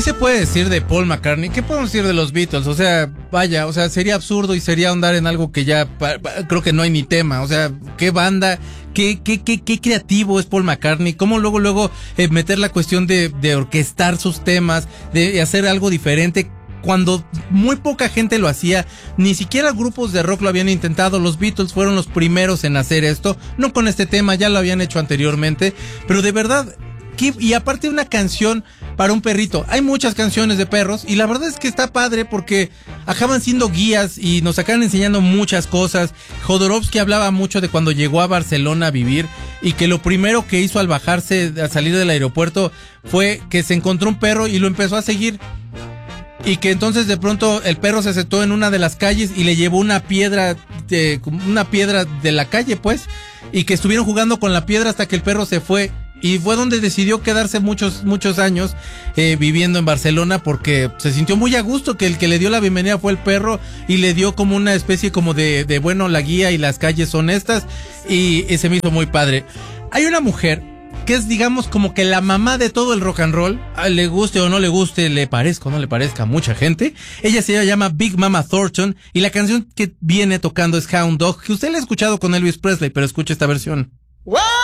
¿Qué se puede decir de Paul McCartney? ¿Qué podemos decir de los Beatles? O sea, vaya, o sea, sería absurdo y sería ahondar en algo que ya creo que no hay ni tema. O sea, qué banda, qué creativo es Paul McCartney. Cómo luego meter la cuestión de orquestar sus temas, de hacer algo diferente. Cuando muy poca gente lo hacía, ni siquiera grupos de rock lo habían intentado. Los Beatles fueron los primeros en hacer esto, no con este tema, ya lo habían hecho anteriormente, pero de verdad, y aparte una canción para un perrito. Hay muchas canciones de perros y la verdad es que está padre porque acaban siendo guías y nos acaban enseñando muchas cosas. Jodorowsky hablaba mucho de cuando llegó a Barcelona a vivir y que lo primero que hizo al bajarse, al salir del aeropuerto, fue que se encontró un perro y lo empezó a seguir. Y que entonces de pronto el perro se sentó en una de las calles y le llevó una piedra de la calle, pues, y que estuvieron jugando con la piedra hasta que el perro se fue. Y fue donde decidió quedarse muchos años viviendo en Barcelona, porque se sintió muy a gusto, que el que le dio la bienvenida fue el perro y le dio como una especie como de bueno, la guía y las calles son estas, y se me hizo muy padre. Hay una mujer que es, digamos, como que la mamá de todo el rock and roll, le guste o no le guste, le parezca o no le parezca a mucha gente. Ella se llama Big Mama Thornton y la canción que viene tocando es Hound Dog, que usted la ha escuchado con Elvis Presley, pero escuche esta versión. What?